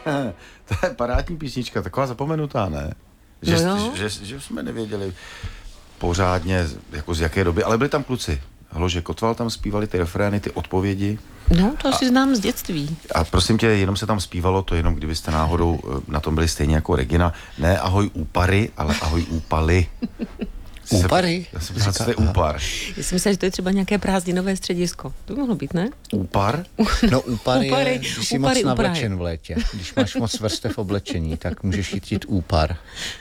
To je parádní písnička, taková zapomenutá, ne? Že jsme nevěděli pořádně, jako z jaké doby, ale byli tam kluci. Hlože Kotval tam zpívali ty refrény, ty odpovědi. No, to asi znám z dětství. A prosím tě, jenom se tam zpívalo, to jenom kdybyste náhodou na tom byli stejně jako Regina. Ne ahoj úpary, ale ahoj úpaly. Úpary? Já jsem myslel, co to je úpar. Já si myslím, že to je třeba nějaké prázdninové středisko. To by mohlo být, ne? Úpar? No úpar je, když jsi moc navlečen v létě. Když máš moc vrstev oblečení, tak můžeš chytit úpar.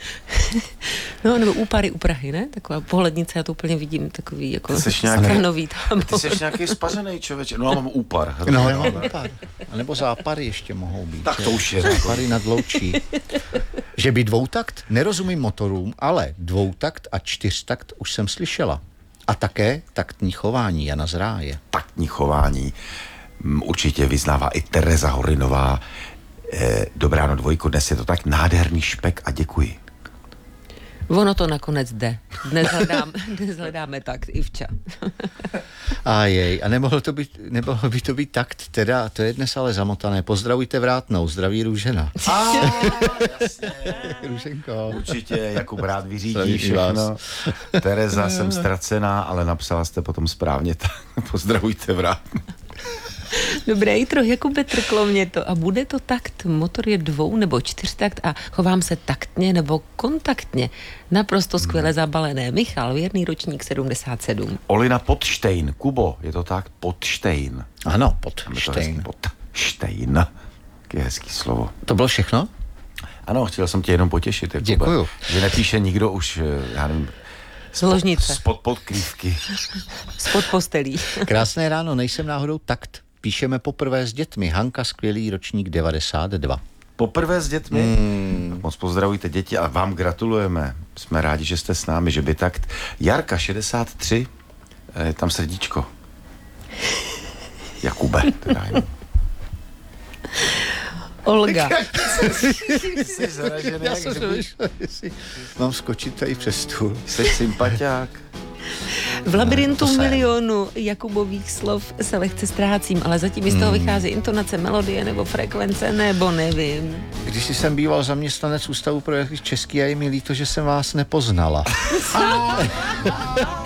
No, nebo úpary u Prahy, ne? Taková pohlednice, já to úplně vidím, takový jako stranový tábor. Ty jsi nějaký spařený člověk. No, já mám úpar. No, já mám úpar. A nebo zápary ještě mohou být. Tak to už je. Zápary nad Loučí. Že by dvoutakt? Nerozumím motorům, ale dvoutakt a čtyřtakt už jsem slyšela. A také taktní chování Jana z Ráje. Taktní chování určitě vyznává i Tereza Horinová. Dobrá, no dvojko, dnes je to tak nádherný špek a děkuji. Ono to nakonec jde. Dnes hledáme takt, Ivča. A nemohlo by to být takt, teda, to je dnes ale zamotané. Pozdravujte Vrátnou, zdraví Růžena. Jasně. Růženko. Určitě, Jakub rád vyřídí všechno. Tereza, jsem ztracená, ale napsala jste potom správně, tak pozdravujte Vrátnou. Dobré jitro, Jakube, trklo mě to. A bude to takt? Motor je 2 nebo 4takt a chovám se taktně nebo kontaktně. Naprosto skvěle zabalené. Michal, věrný ročník 77. Olina Podštejn. Kubo, je to tak? Podštejn. Ano, Podštejn. Podštejn. Jaké hezký slovo. To bylo všechno? Ano, chtěl jsem tě jenom potěšit. Jakube. Děkuju. Že nepíše nikdo už, já nevím, spod podkrývky. Spod postelí. Krásné ráno, nejsem náhodou takt. Píšeme poprvé s dětmi. Hanka, skvělý ročník 92. Poprvé s dětmi? Moc pozdravujte děti a vám gratulujeme. Jsme rádi, že jste s námi, že by takt. Jarka, 63, je tam srdíčko. Jakube, teda jenom. Olga. Jsi zaražený. Já jsem přemýšlel, jestli mám skočit tady přes stůl. Jsi sympatiák. V labirintu milionu Jakubových slov se lehce ztrácím, ale zatím mi z toho vychází intonace, melodie nebo frekvence, nebo nevím. Když jsem býval zaměstnanec Ústavu pro jazyk český a je mi líto, že jsem vás nepoznala.